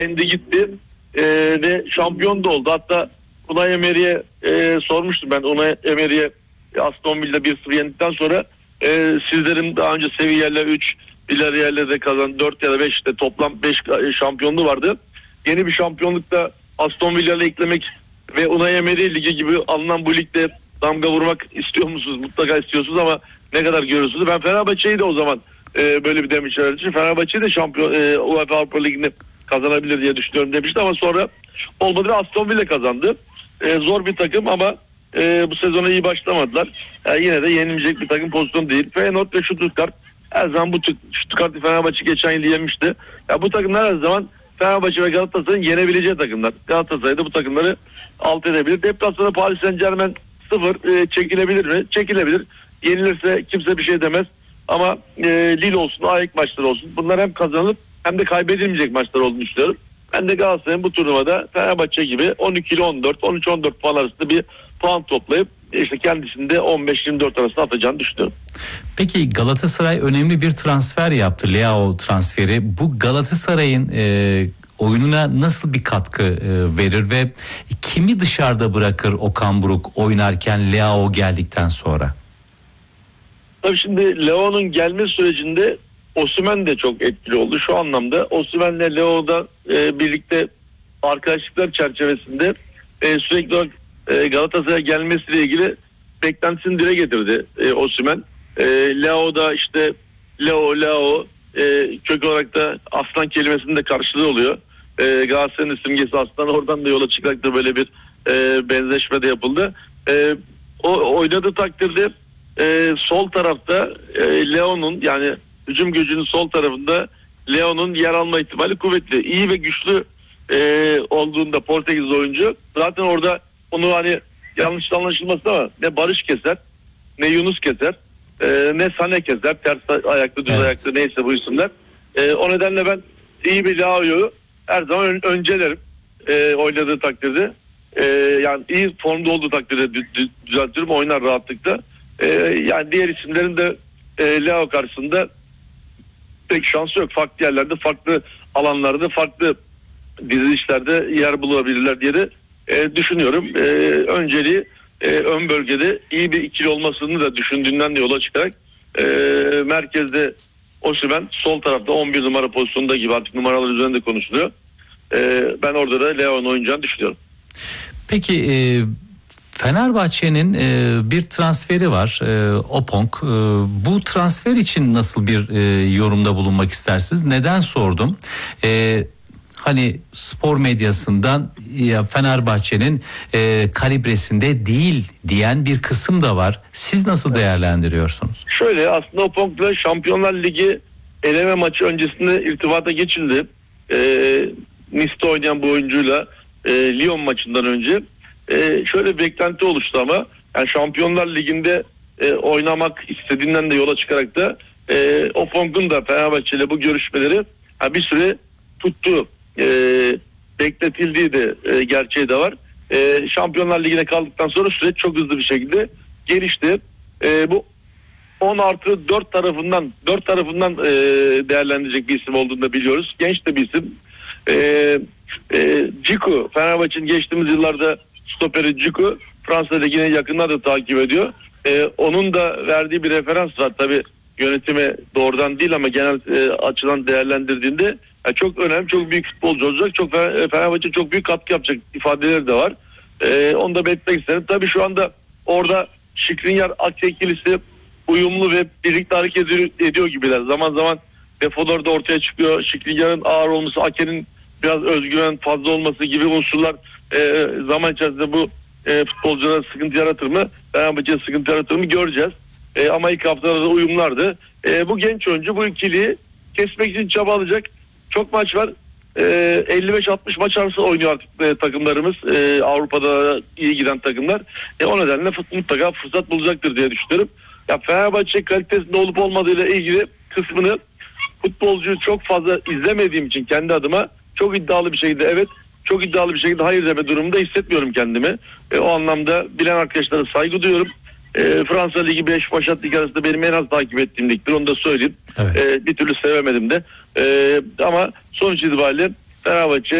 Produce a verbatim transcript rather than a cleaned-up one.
kendi gitti e, ve şampiyon da oldu. Hatta Unai Emery'e e, sormuştum ben Unai Emery'e Aston Villa bir sıfır yendikten sonra e, sizlerin daha önce Sevilla'yla üç, Villarreal'le de kazan dört ya da beş işte toplam beş şampiyonluğu vardı. Yeni bir şampiyonlukta Aston Villa'yla eklemek ve Unai Emery ligi gibi alınan bu ligde damga vurmak istiyor musunuz? Mutlaka istiyorsunuz ama ne kadar görüyorsunuz? Ben Fenerbahçe'yi de o zaman e, böyle bir demiş için Fenerbahçe de şampiyon e, UEFA Avrupa Ligi'ni kazanabilir diye düşünüyorum demişti ama sonra olmadı ve Aston Villa kazandı. E, zor bir takım ama e, bu sezona iyi başlamadılar. Yani yine de yenilmeyecek bir takım pozisyonu değil. Feyenoord ve Stuttgart her zaman bu Stuttgart'ı Fenerbahçe geçen yıl yenmişti. Ya bu takımlar her zaman Fenerbahçe ve Galatasaray'ın yenebileceği takımlar. Galatasaray da bu takımları alt edebilir. Deplasmanda Paris Saint-Germain sıfır e, çekilebilir mi? Çekilebilir. Yenilirse kimse bir şey demez. Ama e, Lille olsun, A Y K maçları olsun. Bunlar hem kazanılıp hem de kaybedilmeyecek maçlar olduğunu düşünüyorum. Ben de Galatasaray'ın bu turnuvada Fenerbahçe gibi on iki ile on dört, on üç on dört puan arasında bir puan toplayıp işte kendisinde on beş yirmi dört arasında atacağını düşünüyorum. Peki Galatasaray önemli bir transfer yaptı. Leao transferi. Bu Galatasaray'ın e, oyununa nasıl bir katkı e, verir ve kimi dışarıda bırakır Okan Buruk oynarken Leao geldikten sonra? Tabii şimdi Leao'nun gelme sürecinde Osimhen de çok etkili oldu. Şu anlamda Osimhen'le Leao'da e, birlikte arkadaşlıklar çerçevesinde e, sürekli olarak e, Galatasaray'a gelmesiyle ilgili beklentisini dile getirdi e, Osimhen. E, Leao'da işte Leo, Leo e, kök olarak da aslan kelimesinin de karşılığı oluyor. E, Galatasaray'ın simgesi aslan, oradan da yola çıkarak da böyle bir e, benzeşme de yapıldı. E, o oynadığı takdirde e, sol tarafta e, Leo'nun yani hücum gücünün sol tarafında Leo'nun yer alma ihtimali kuvvetli. İyi ve güçlü e, olduğunda Portekiz oyuncu zaten orada onu hani yanlış anlaşılmasın ama ne Barış keser, ne Yunus keser, e, ne Sané keser, ters ayaklı düz evet. ayaklı neyse bu isimler. E, o nedenle ben iyi bir Leao'yu her zaman ön, öncelerim e, oynadığı takdirde. E, yani iyi formda olduğu takdirde dü- düzeltirim, oynar rahatlıkla. E, yani diğer isimlerin de e, Leao karşısında pek şansı yok. Farklı yerlerde, farklı alanlarda, farklı dizilişlerde yer bulabilirler diye de e, düşünüyorum. E, önceliği e, ön bölgede iyi bir ikili olmasını da düşündüğünden de yola çıkarak e, merkezde Osimhen, sol tarafta on bir numara pozisyonunda gibi artık numaralar üzerinde konuşuluyor. E, ben orada da Leao'nun oynayacağını düşünüyorum. Peki e, Fenerbahçe'nin e, bir transferi var, e, Opong. E, bu transfer için nasıl bir e, yorumda bulunmak istersiniz? Neden sordum? E, hani spor medyasından ya Fenerbahçe'nin e, kalibresinde değil diyen bir kısım da var. Siz nasıl değerlendiriyorsunuz? Şöyle, aslında Opong'la Şampiyonlar Ligi eleme maçı öncesinde irtibata geçildi. E, Nice'de oynayan bu oyuncuyla e, Lyon maçından önce. Ee, şöyle bir beklenti oluştu ama yani Şampiyonlar Ligi'nde e, oynamak istediğinden de yola çıkarak da e, Opong'un da Fenerbahçe ile bu görüşmeleri yani bir süre tuttu. E, bekletildiği de e, gerçeği de var. E, Şampiyonlar Ligi'ne kaldıktan sonra süreç çok hızlı bir şekilde gelişti. E, bu on artı dört tarafından dört tarafından e, değerlendirecek bir isim olduğunu da biliyoruz. Genç de bir isim. E, e, Ciku, Fenerbahçe'nin geçtiğimiz yıllarda stoperi Ciku, Fransa Ligi'ne yakından da takip ediyor. Ee, onun da verdiği bir referans var. Tabii yönetime doğrudan değil ama genel e, açıdan değerlendirdiğinde yani çok önemli, çok büyük futbolcu olacak. Çok Fenerbahçe çok büyük katkı yapacak ifadeleri de var. Ee, onu da beklemek isterim. Tabii şu anda orada Skriniar Ake ikilisi uyumlu ve birlikte hareket ediyor gibiler. Zaman zaman defoları da ortaya çıkıyor. Skriniar'ın ağır olması, Ake'nin biraz özgüven fazla olması gibi unsurlar e, zaman içerisinde bu e, futbolculara sıkıntı yaratır mı? Fenerbahçe'ye sıkıntı yaratır mı? Göreceğiz. E, ama ilk haftalarda uyumlardı. E, bu genç oyuncu bu ikiliyi kesmek için çabalayacak. Çok maç var. E, elli beş altmış maç arası oynuyor artık e, takımlarımız. E, Avrupa'da iyi giden takımlar. E, o nedenle mutlaka fırsat bulacaktır diye düşünüyorum. Ya Fenerbahçe kalitesinde olup olmadığıyla ilgili kısmını futbolcuyu çok fazla izlemediğim için kendi adıma çok iddialı bir şekilde evet, çok iddialı bir şekilde hayır deme durumunda hissetmiyorum kendimi. E, o anlamda bilen arkadaşlara saygı duyuyorum. E, Fransa Ligi beş Başat Ligi arasında benim en az takip ettiğim ligdir, onu da söyleyeyim. Evet. E, bir türlü sevemedim de. E, ama sonuç itibariyle Fenerbahçe